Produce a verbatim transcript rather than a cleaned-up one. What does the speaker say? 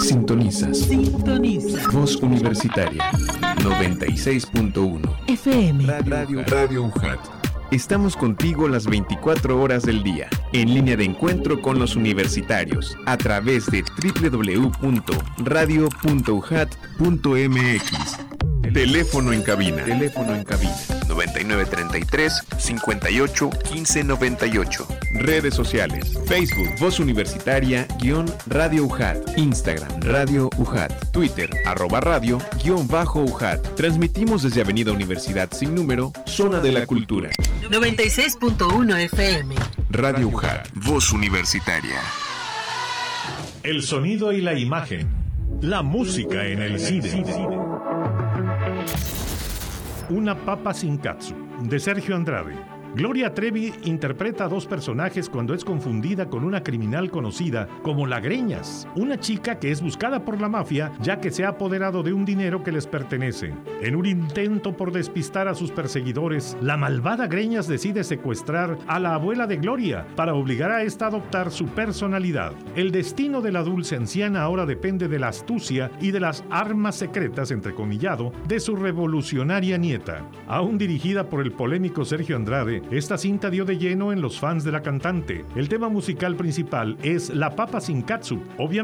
Sintonizas. Sintoniza. Voz Universitaria noventa y seis punto uno F M. Radio, Radio U J A T. Estamos contigo las veinticuatro horas del día, en línea de encuentro con los universitarios, a través de doble u doble u doble u punto radio punto u j a t punto m x. Teléfono en cabina. Teléfono en cabina. noventa y nueve treinta y tres, cincuenta y ocho, quince noventa y ocho. Redes sociales. Facebook, Voz Universitaria, guión Radio U J A T. Instagram, Radio U J A T. Twitter, arroba radio, guión bajo U J A T. Transmitimos desde Avenida Universidad Sin Número, Zona de la Cultura. noventa y seis punto uno F M. Radio U J A T. Voz Universitaria. El sonido y la imagen. La música en el cine. Una papa sin katsu, de Sergio Andrade. Gloria Trevi interpreta a dos personajes cuando es confundida con una criminal conocida como la Greñas, una chica que es buscada por la mafia ya que se ha apoderado de un dinero que les pertenece. En un intento por despistar a sus perseguidores, la malvada Greñas decide secuestrar a la abuela de Gloria para obligar a esta a adoptar su personalidad. El destino de la dulce anciana ahora depende de la astucia y de las armas secretas, entrecomillado, de su revolucionaria nieta. Aún dirigida por el polémico Sergio Andrade, esta cinta dio de lleno en los fans de la cantante. El tema musical principal es La Papa Sin Katsu, obviamente